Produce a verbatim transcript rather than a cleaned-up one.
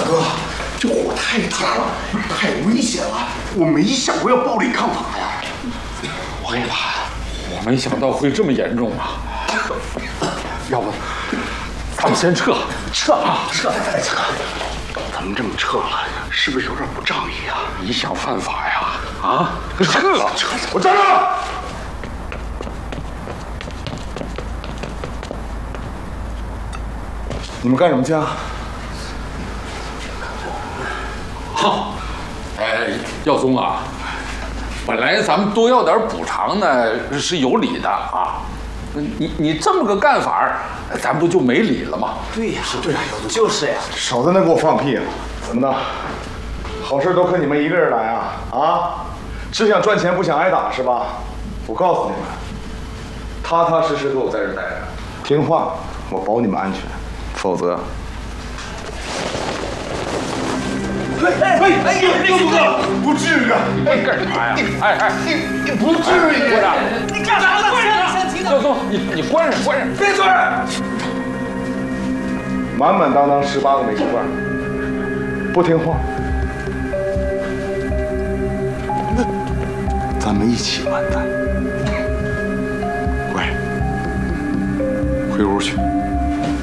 哥，这火太大了，太危险了，我没想过要暴力抗法呀。我害怕呀， 我没想到会这么严重啊！要不，咱们先撤， 撤啊，撤，撤！咱们这么撤了，是不是有点不仗义啊？ 你想犯法呀？啊，撤！ 撤！我站着！你们干什么去啊？ 好，哎，耀宗啊，本来咱们多要点补偿呢是有理的啊。你你这么个干法，咱不就没理了吗？ 对呀，对呀，就是呀。 少在那给我放屁！怎么的？好事都靠你们一个人来啊？啊？只想赚钱不想挨打是吧？我告诉你们，踏踏实实给我在这待着，听话，我保你们安全。否则， 哎哎哎，耀宗哥， 不至于啊！ 你干啥呀？哎哎， 你你不至于！ 馆长， 你干啥呢？关上！ 耀宗，你你关上，关上！ 闭嘴！ 满满当当十八个煤气罐，不听话，那咱们一起完蛋。乖，回屋去。